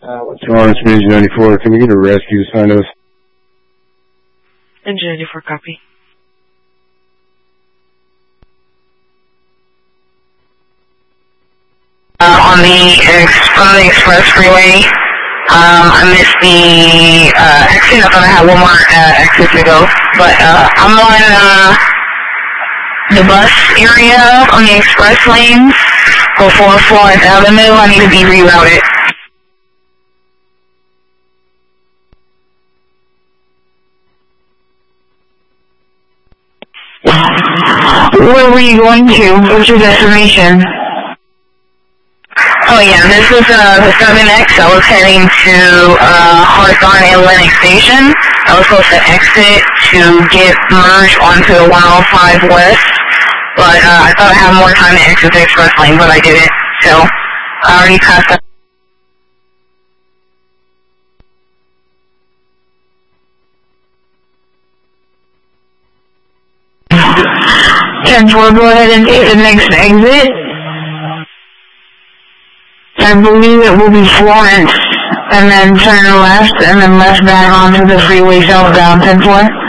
Lawrence, Engine 94. Can we get a rescue to sign us? Engine 94, copy. On the Express Freeway, I missed the exit. I thought I had one more exit to go, but I'm on the bus area on the express lanes before Florence Avenue. I need to be rerouted. Where were you going to? What's your destination? Oh yeah, this is the 7X. I was heading to Hawthorne Atlantic Station. I was supposed to exit to get merged onto the 105 West, but I thought I had more time to exit the express lane, but I didn't. So I already passed that. 10-4, go ahead and take the next exit. I believe it will be Florence, and then turn left, and then left back onto the freeway southbound 10-4.